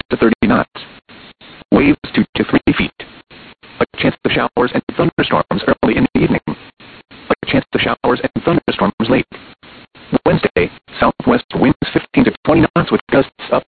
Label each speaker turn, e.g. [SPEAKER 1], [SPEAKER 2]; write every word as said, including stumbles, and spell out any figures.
[SPEAKER 1] to thirty knots. Waves two to three feet. A chance of showers and thunderstorms early in the evening.